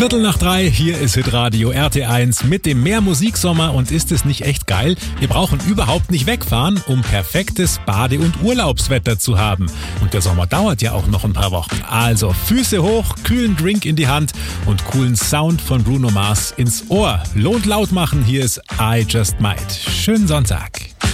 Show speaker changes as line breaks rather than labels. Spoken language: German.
3:15, hier ist Hitradio RT1 mit dem Mehr-Musiksommer. Und ist es nicht echt geil? Wir brauchen überhaupt nicht wegfahren, um perfektes Bade- und Urlaubswetter zu haben. Und der Sommer dauert ja auch noch ein paar Wochen. Also Füße hoch, kühlen Drink in die Hand und coolen Sound von Bruno Mars ins Ohr. Lohnt laut machen, hier ist I Just Might. Schönen Sonntag.